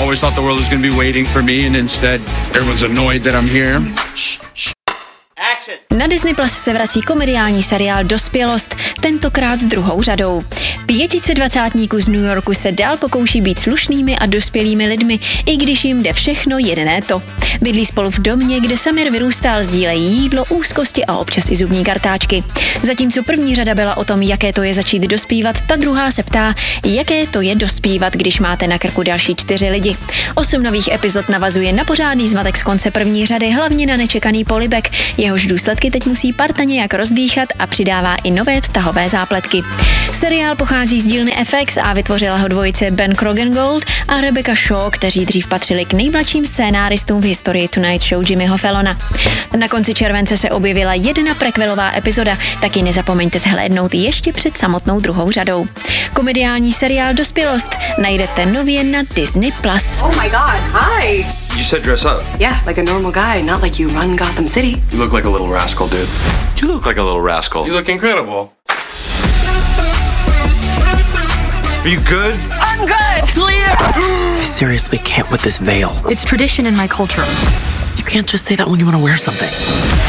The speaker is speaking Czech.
always thought the world was going to be waiting for me and instead everyone's annoyed that I'm here. Na Disney Plus se vrací komediální seriál Dospělost, tentokrát s druhou řadou. 520 z New Yorku se dál pokouší být slušnými a dospělými lidmi, i když jim jde všechno jedné to. Bydlí spolu v domě, kde Samir vyrůstal, sdílejí jídlo, úzkosti a občas i zubní kartáčky. Zatímco první řada byla o tom, jaké to je začít dospívat, ta druhá se ptá, jaké to je dospívat, když máte na krku další 4 lidi. 8 nových epizod navazuje na pořádný zmatek z konce první řady, hlavně na nečekaný polibek, jehož důsledky teď musí parta nějak rozdýchat a přidává i nové vztahové zápletky. Seriál pochází z dílny FX a vytvořila ho dvojice Ben Croghan-Gold a Rebecca Shaw, kteří dřív patřili k nejmladším scénáristům v historii Tonight Show Jimmyho Fallona. Na konci července se objevila jedna prequelová epizoda, taky nezapomeňte zhlédnout ještě před samotnou druhou řadou. Komediální seriál Dospělost najdete nově na Disney Plus. Oh my god, hi! You said dress up. Yeah, like a normal guy, not like you run Gotham City. You look like a little rascal, dude. You look like a little rascal. You look incredible. Are you good? I'm good! Clear! I seriously can't with this veil. It's tradition in my culture. You can't just say that when you want to wear something.